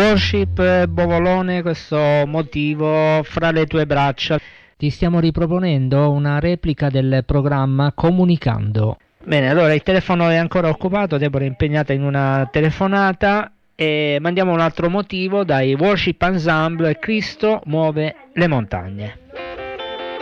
Worship Bovolone, questo motivo fra le tue braccia. Ti stiamo riproponendo una replica del programma Comunicando. Bene, allora il telefono è ancora occupato, Deborah è impegnata in una telefonata e mandiamo un altro motivo dai Worship Ensemble, Cristo muove le montagne.